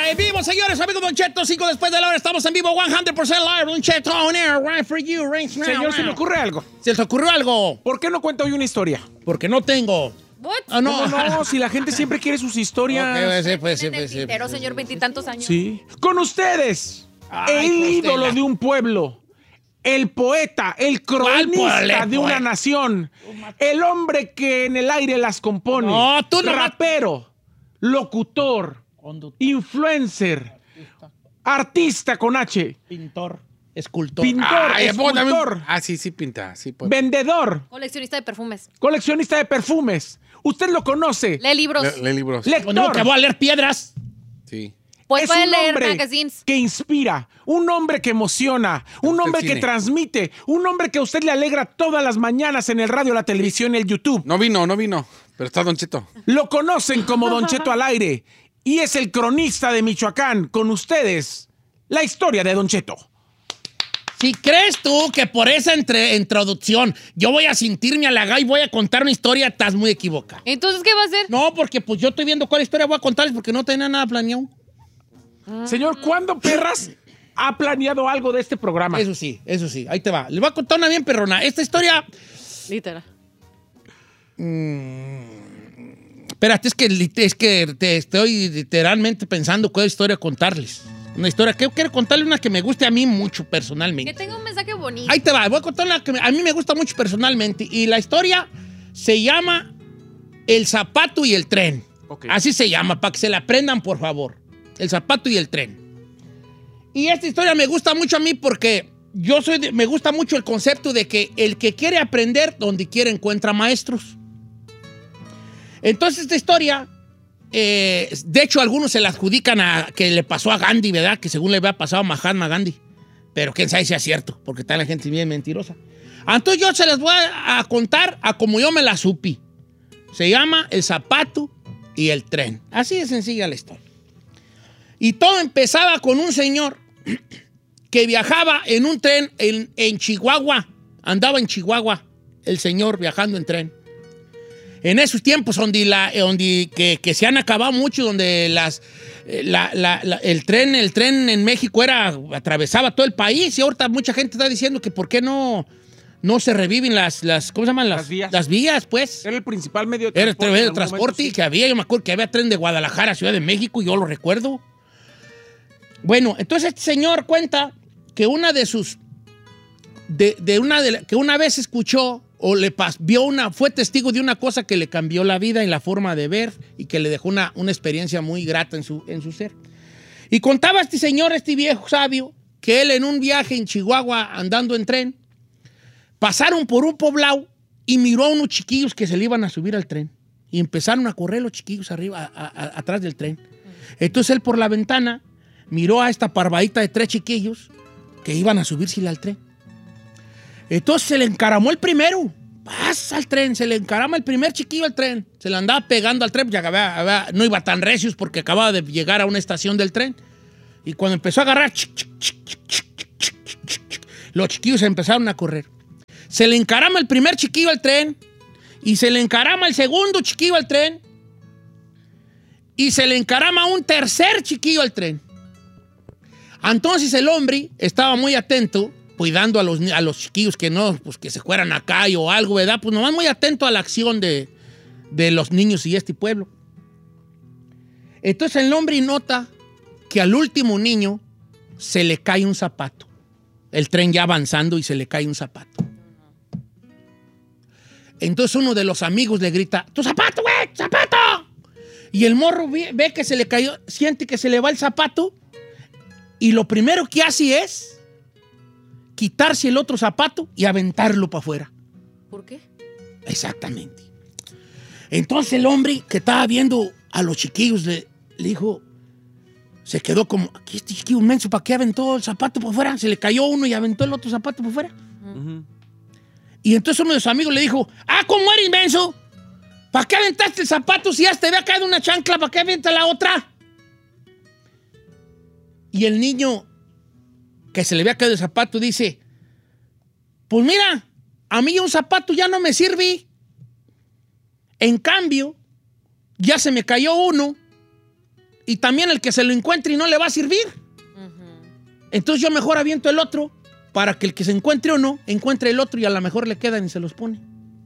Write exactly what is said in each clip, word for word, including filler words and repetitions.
en vivo, señores, amigos Don Cheto, cinco después de la hora, estamos en vivo, cien por ciento live, Don Cheto on air, right for you, right now. Señor, se me ocurre algo. ¿Se les ocurrió algo? ¿Por qué no cuenta hoy una historia? Porque no tengo. What? Ah, no, No, no, si la gente siempre quiere sus historias. Ok, pues sí, pues sí, En el pues sí. tintero, señor, veintitantos años. Sí. Con ustedes, Ay, el Costela. ídolo de un pueblo, el poeta, el cronista poeta? de una nación, el hombre que en el aire las compone, No, tú no- rapero, locutor, Conductor, influencer, artista con H, pintor, escultor. pintor, Ay, ¿a poco también? escultor, Ah, sí, sí pinta. Sí, pues. vendedor, Coleccionista de perfumes. coleccionista de perfumes. Usted lo conoce. Lee libros. Le, lee libros. Lector. Cuando digo que voy a leer piedras. Sí. Pues Es puede un leer hombre magazines. que inspira, un hombre que emociona, un gusta hombre el que cine. transmite, un hombre que a usted le alegra todas las mañanas en el radio, la televisión y el YouTube. No vino, no vino. Pero está Don Cheto. Lo conocen como Don Cheto al aire y es el cronista de Michoacán. Con ustedes, la historia de Don Cheto. Si crees tú que por esa entre- introducción yo voy a sentirme halagado y voy a contar una historia, estás muy equivocado. Entonces, ¿qué va a hacer? No, porque pues yo estoy viendo cuál historia voy a contarles porque no tenía nada planeado. Señor, ¿cuándo perras ha planeado algo de este programa? Eso sí, eso sí, ahí te va. Les voy a contar una bien perrona. Esta historia... Literal. Espérate, es que, li- es que te estoy literalmente pensando cuál historia contarles. Una historia que quiero contarle una que me guste a mí mucho personalmente. Que tenga un mensaje bonito. Ahí te va, voy a contar una que me- a mí me gusta mucho personalmente. Y la historia se llama El zapato y el tren. Ok. Así se llama, para que se la aprendan, por favor. El zapato y el tren. Y esta historia me gusta mucho a mí porque yo soy de- me gusta mucho el concepto de que el que quiere aprender, donde quiere encuentra maestros. Entonces esta historia, eh, de hecho algunos se la adjudican a que le pasó a Gandhi, ¿verdad? Que según le había pasado a Mahatma Gandhi. Pero quién sabe si es cierto, porque está la gente bien mentirosa. Entonces yo se las voy a, a contar a como yo me la supi. Se llama El zapato y el tren. Así de sencilla la historia. Y todo empezaba con un señor que viajaba en un tren en, en Chihuahua. Andaba en Chihuahua el señor viajando en tren. En esos tiempos donde, la, donde que, que se han acabado mucho, donde las, eh, la, la, la, el, tren, el tren en México era, atravesaba todo el país y ahorita mucha gente está diciendo que por qué no, no se reviven las, las, ¿cómo se llaman? Las, Las vías. Las vías, pues. Era el principal medio de Era el transporte. medio de en algún transporte momento, sí. que había, yo me acuerdo que había tren de Guadalajara a Ciudad de México, yo lo recuerdo. Bueno, entonces este señor cuenta que una de sus, de, de una de la- que una vez escuchó o le pas, vio una, fue testigo de una cosa que le cambió la vida y la forma de ver y que le dejó una, una experiencia muy grata en su, en su ser. Y contaba este señor, este viejo sabio, que él en un viaje en Chihuahua andando en tren, pasaron por un poblado y miró a unos chiquillos que se le iban a subir al tren. Y empezaron a correr los chiquillos arriba, a- a- atrás del tren. Entonces él por la ventana miró a esta parvadita de tres chiquillos que iban a subirse al tren. Entonces se le encaramó el primero. Pasa al tren, se le encarama el primer chiquillo al tren. Se le andaba pegando al tren, ya había- había- no iba tan recios porque acababa de llegar a una estación del tren. Y cuando empezó a agarrar, chic, chic, chic, chic, chic, chic, chic, chic, los chiquillos empezaron a correr. Se le encarama el primer chiquillo al tren y se le encarama el segundo chiquillo al tren y se le encarama un tercer chiquillo al tren. Entonces el hombre estaba muy atento, cuidando a los, ni- a los chiquillos que no, pues que se fueran a calle o algo, ¿verdad? Pues nomás muy atento a la acción de, de los niños y este pueblo. Entonces el hombre nota que al último niño se le cae un zapato. El tren ya avanzando y se le cae un zapato. Entonces uno de los amigos le grita, ¡tu zapato, güey! ¡Zapato! Y el morro ve, ve que se le cayó, siente que se le va el zapato y lo primero que hace es quitarse el otro zapato y aventarlo para afuera. ¿Por qué? Exactamente. Entonces el hombre que estaba viendo a los chiquillos le, le dijo, se quedó como, aquí este chiquillo inmenso, ¿para qué aventó el zapato por fuera? Se le cayó uno y aventó el otro zapato por fuera. Ujú. Y entonces uno de sus amigos le dijo, ah, ¿cómo eres inmenso? ¿Para qué aventaste el zapato si ya te había caído una chancla? ¿Para qué avientas la otra? Y el niño que se le había caído el zapato dice, pues mira, a mí un zapato ya no me sirve. En cambio, ya se me cayó uno y también el que se lo encuentre y no le va a servir. Uh-huh. Entonces yo mejor aviento el otro para que el que se encuentre o no, encuentre el otro y a lo mejor le quedan y se los pone.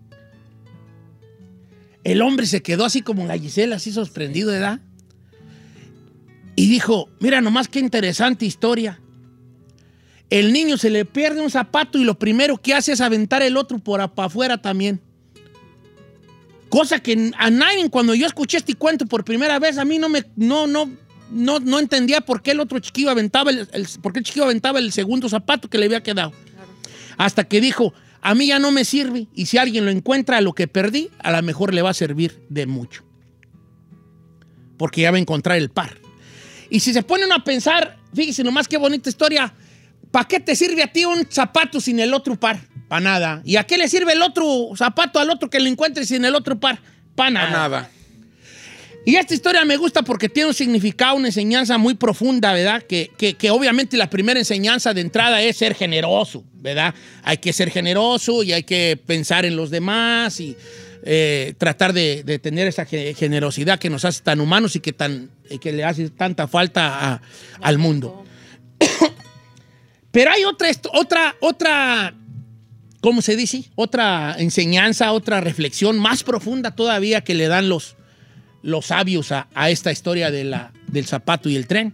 El hombre se quedó así como la Gisela, así sorprendido, ¿verdad? Y dijo, mira nomás qué interesante historia. El niño se le pierde un zapato y lo primero que hace es aventar el otro por para afuera también. Cosa que a nadie, cuando yo escuché este cuento por primera vez, a mí no me no, no, no, no entendía por qué el otro chiquillo aventaba el, el, por qué el chiquillo aventaba el segundo zapato que le había quedado. Claro. Hasta que dijo, a mí ya no me sirve y si alguien lo encuentra, lo que perdí, a lo mejor le va a servir de mucho. Porque ya va a encontrar el par. Y si se ponen a pensar, fíjense nomás qué bonita historia, ¿para qué te sirve a ti un zapato sin el otro par? Para nada. ¿Y a qué le sirve el otro zapato al otro que lo encuentre sin el otro par? Para nada. Pa nada. Y esta historia me gusta porque tiene un significado, una enseñanza muy profunda, ¿verdad? Que, que, que obviamente la primera enseñanza de entrada es ser generoso, ¿verdad? Hay que ser generoso y hay que pensar en los demás y eh, tratar de, de tener esa generosidad que nos hace tan humanos y que, tan, que le hace tanta falta a, al mundo. Pero hay otra, otra, otra, ¿cómo se dice? Otra enseñanza, otra reflexión más profunda todavía que le dan los, los sabios a, a esta historia de la, del zapato y el tren.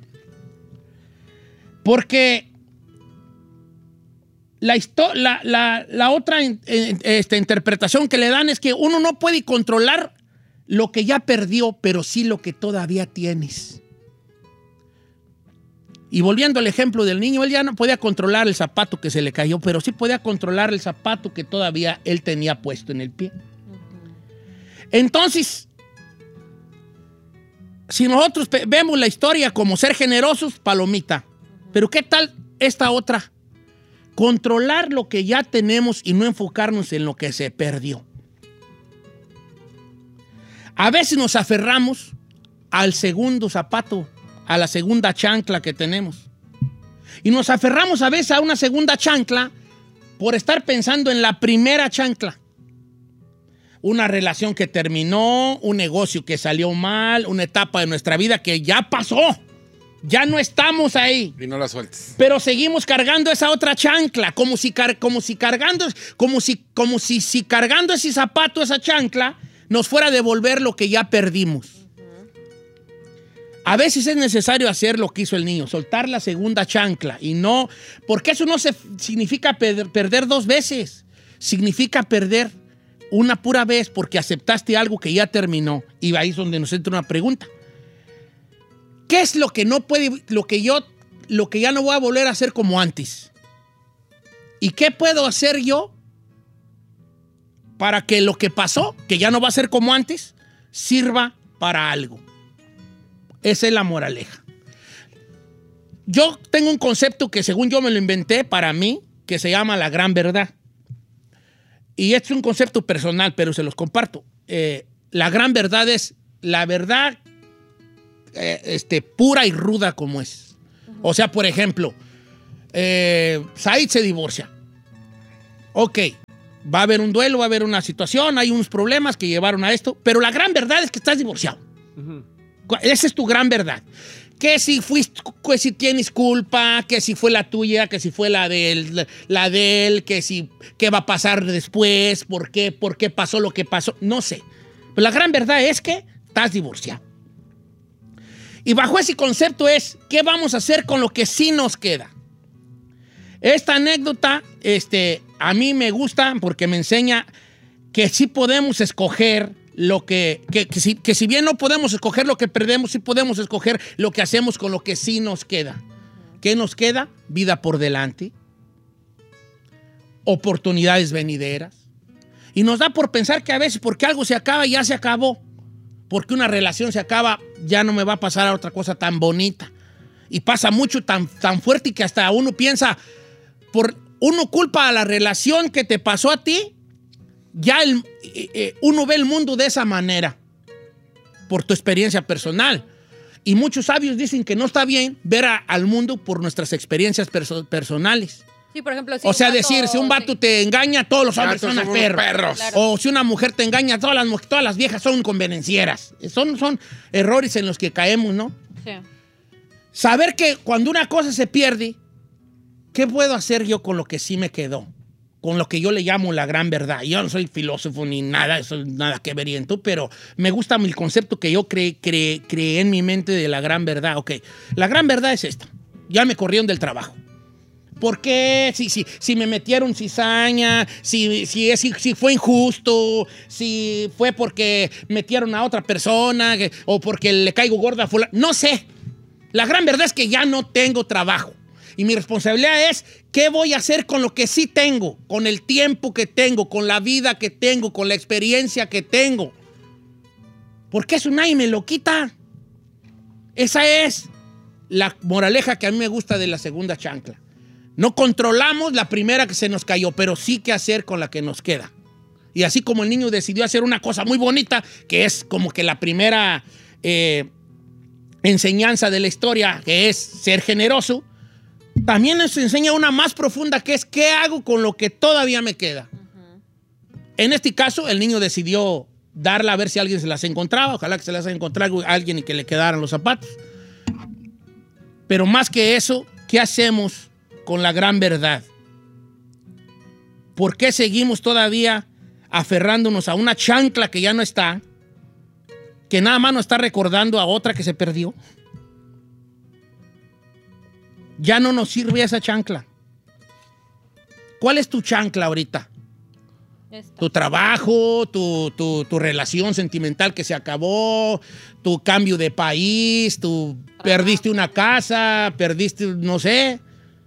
Porque la, la, la, la otra esta interpretación que le dan es que uno no puede controlar lo que ya perdió, pero sí lo que todavía tienes. Y volviendo al ejemplo del niño, él ya no podía controlar el zapato que se le cayó, pero sí podía controlar el zapato que todavía él tenía puesto en el pie. Uh-huh. Entonces, si nosotros vemos la historia como ser generosos, palomita. Uh-huh. Pero ¿qué tal esta otra? Controlar lo que ya tenemos y no enfocarnos en lo que se perdió. A veces nos aferramos al segundo zapato, a la segunda chancla que tenemos. Y nos aferramos a veces a una segunda chancla por estar pensando en la primera chancla. Una relación que terminó, un negocio que salió mal, una etapa de nuestra vida que ya pasó. Ya no estamos ahí. Y no la sueltes. Pero seguimos cargando esa otra chancla, como si, car como si cargando, como si, como si, si cargando ese zapato, esa chancla, nos fuera a devolver lo que ya perdimos. A veces es necesario hacer lo que hizo el niño, soltar la segunda chancla y no, porque eso no se, significa per, perder dos veces, significa perder una pura vez porque aceptaste algo que ya terminó. Y ahí es donde nos entra una pregunta. ¿Qué es lo que no puede, lo que yo, lo que ya no voy a volver a hacer como antes? ¿Y qué puedo hacer yo para que lo que pasó, que ya no va a ser como antes, sirva para algo? Esa es la moraleja. Yo tengo un concepto que según yo me lo inventé para mí, que se llama la gran verdad. Y este es un concepto personal, pero se los comparto. Eh, la gran verdad es la verdad eh, este, pura y ruda como es. Uh-huh. O sea, por ejemplo, eh, Said se divorcia. Ok, va a haber un duelo, va a haber una situación, hay unos problemas que llevaron a esto, pero la gran verdad es que estás divorciado. Uh-huh. Esa es tu gran verdad. Que si fuiste, que si tienes culpa, que si fue la tuya, que si fue la de él, la de él, que si qué va a pasar después, por qué, por qué pasó lo que pasó, no sé. Pero la gran verdad es que estás divorciado. Y bajo ese concepto es, ¿qué vamos a hacer con lo que sí nos queda? Esta anécdota, este, a mí me gusta porque me enseña que sí podemos escoger lo que, que, que, si, que si bien no podemos escoger lo que perdemos, sí podemos escoger lo que hacemos con lo que sí nos queda. ¿Qué nos queda? Vida por delante, oportunidades venideras. Y nos da por pensar que a veces porque algo se acaba, ya se acabó. Porque una relación se acaba, ya no me va a pasar a otra cosa tan bonita. Y pasa mucho, tan, tan fuerte, y que hasta uno piensa, por, uno culpa a la relación que te pasó a ti. Ya el, eh, uno ve el mundo de esa manera por tu experiencia personal. Y muchos sabios dicen que no está bien ver a, al mundo por nuestras experiencias perso personales. Sí, por ejemplo, si o sea, vato, decir, si un vato sí. te engaña, todos los hombres son perros. perros. Claro. O si una mujer te engaña, todas las, todas las viejas son convenencieras. Son, son errores en los que caemos, ¿no? Sí. Saber que cuando una cosa se pierde, ¿qué puedo hacer yo con lo que sí me quedó? Con lo que yo le llamo la gran verdad. Yo no soy filósofo ni nada, eso nada que ver en tú, pero me gusta el concepto que yo creé, creé, creé en mi mente de la gran verdad. Ok, la gran verdad es esta. Ya me corrieron del trabajo. ¿Por qué? Si, si, si me metieron cizaña, si, si, si, si fue injusto, si fue porque metieron a otra persona o porque le caigo gorda a fulano. No sé. La gran verdad es que ya no tengo trabajo. Y mi responsabilidad es qué voy a hacer con lo que sí tengo, con el tiempo que tengo, con la vida que tengo, con la experiencia que tengo. Porque eso nadie me lo quita. Esa es la moraleja que a mí me gusta de la segunda chancla. No controlamos la primera que se nos cayó, pero sí qué hacer con la que nos queda. Y así como el niño decidió hacer una cosa muy bonita, que es como que la primera eh, enseñanza de la historia, que es ser generoso, también nos enseña una más profunda, que es qué hago con lo que todavía me queda. Uh-huh. En este caso, el niño decidió darla a ver si alguien se las encontraba. Ojalá que se las haya encontrado a alguien y que le quedaran los zapatos. Pero más que eso, ¿qué hacemos con la gran verdad? ¿Por qué seguimos todavía aferrándonos a una chancla que ya no está, que nada más nos está recordando a otra que se perdió? Ya no nos sirve esa chancla. ¿Cuál es tu chancla ahorita? Esta. Tu trabajo, tu, tu, tu relación sentimental que se acabó, tu cambio de país, tu Trabajo. Perdiste una casa, perdiste, no sé.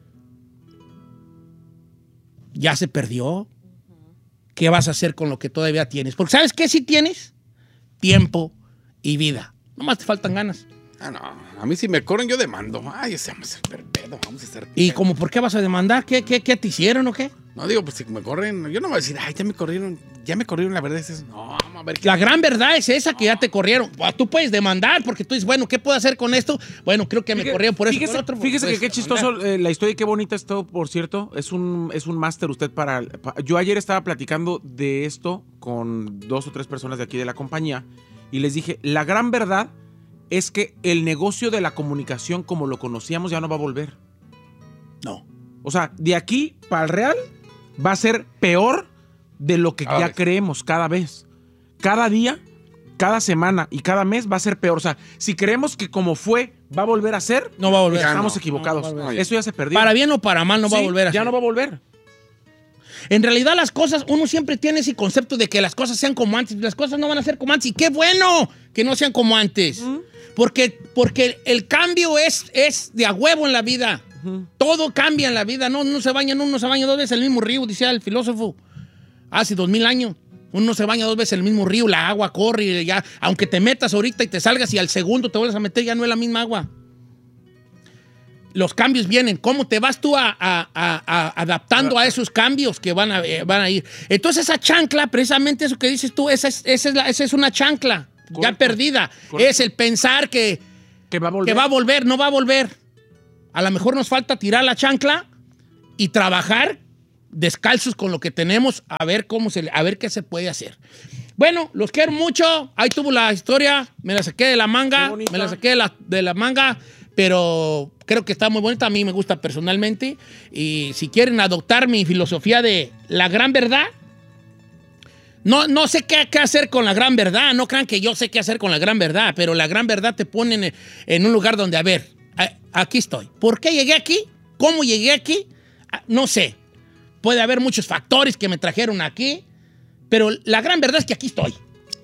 Ya se perdió. Uh-huh. ¿Qué vas a hacer con lo que todavía tienes? Porque ¿sabes qué sí tienes? Tiempo y vida. Nomás te faltan ganas. Ah, no. A mí si me corren yo demando. Ay, ese vamos a ser perpedo, vamos a ser perpedo. ¿Y como por qué vas a demandar? ¿Qué, qué, qué te hicieron o qué? No, digo, pues si me corren, yo no voy a decir, ay, ya me corrieron, ya me corrieron, la verdad es eso. No, vamos a ver qué. La gran verdad es esa, que no. Ya te corrieron. Tú puedes demandar porque tú dices, bueno, ¿qué puedo hacer con esto? Bueno, creo que me Fíjese, corrieron por eso. Fíjese, por otro, fíjese pues, que qué chistoso eh, la historia y qué bonita es todo, por cierto. Es un, es un máster usted para, para... Yo ayer estaba platicando de esto con dos o tres personas de aquí de la compañía y les dije, la gran verdad es que el negocio de la comunicación como lo conocíamos ya no va a volver. No. O sea, de aquí para el real va a ser peor de lo que cada ya vez. creemos cada vez. Cada día, cada semana y cada mes va a ser peor. O sea, si creemos que como fue va a volver a ser, no va a volver. Estamos no, equivocados. No Eso ya se perdió. Para bien o para mal no sí, va a volver a ya ser. no va a volver. En realidad las cosas, uno siempre tiene ese concepto de que las cosas sean como antes. Las cosas no van a ser como antes. Y qué bueno que no sean como antes. ¿Mm? Porque, porque el cambio es, es de a huevo en la vida. Uh-huh. Todo cambia en la vida. No, no se bañan uno, se baña dos veces en el mismo río, decía el filósofo. Hace dos mil años. Uno se baña dos veces en el mismo río, la agua corre. Y ya, aunque te metas ahorita y te salgas y al segundo te vuelves a meter, ya no es la misma agua. Los cambios vienen. ¿Cómo te vas tú a, a, a, a adaptando a esos cambios que van a, eh, van a ir? Entonces esa chancla, precisamente eso que dices tú, esa es, esa es, la, esa es una chancla. Correcto, ya perdida. Correcto. Es el pensar que, que, va a volver. que va a volver, no va a volver. A lo mejor nos falta tirar la chancla y trabajar descalzos con lo que tenemos a ver cómo se, a ver qué se puede hacer. Bueno, los quiero mucho. Ahí tuvo la historia, me la saqué de la manga, me la saqué de la, de la manga, pero creo que está muy bonita, a mí me gusta personalmente. Y si quieren adoptar mi filosofía de la gran verdad, No, no sé qué, qué hacer con la gran verdad. No crean que yo sé qué hacer con la gran verdad, pero la gran verdad te pone en, en un lugar donde, a ver, a, aquí estoy. ¿Por qué llegué aquí? ¿Cómo llegué aquí? No sé. Puede haber muchos factores que me trajeron aquí, pero la gran verdad es que aquí estoy.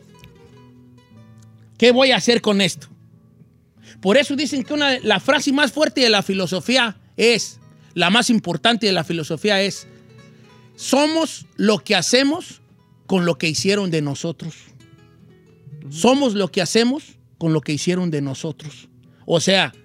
¿Qué voy a hacer con esto? Por eso dicen que una, la frase más fuerte de la filosofía es, la más importante de la filosofía es, somos lo que hacemos con lo que hicieron de nosotros. Uh-huh. Somos lo que hacemos con lo que hicieron de nosotros. O sea,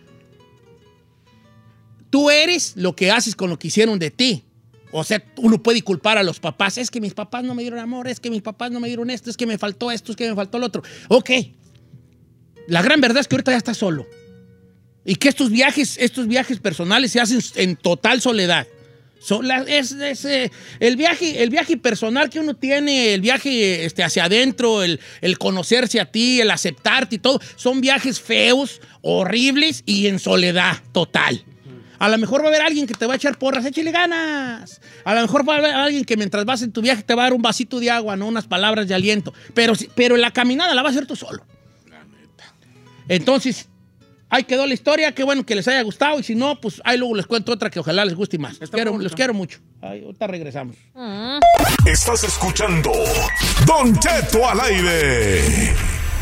tú eres lo que haces con lo que hicieron de ti. O sea, uno puede culpar a los papás. Es que mis papás no me dieron amor, es que mis papás no me dieron esto, es que me faltó esto, es que me faltó lo otro. Ok. La gran verdad es que ahorita ya estás solo. Y que estos viajes, estos viajes personales se hacen en total soledad. Son las- es, es, eh, el, viaje, el viaje personal que uno tiene, el viaje este, hacia adentro, el, el conocerse a ti, el aceptarte y todo, son viajes feos, horribles y en soledad total. A lo mejor va a haber alguien que te va a echar porras, échale ganas. A lo mejor va a haber alguien que mientras vas en tu viaje te va a dar un vasito de agua, ¿no? Unas palabras de aliento. Pero, si- pero la caminada la vas a hacer tú solo. Entonces, ahí quedó la historia. Qué bueno que les haya gustado. Y si no, pues ahí luego les cuento otra que ojalá les guste más. Los Está quiero, bonito. los quiero mucho. Ahí, ahorita regresamos. Mm. Estás escuchando Don Cheto al aire.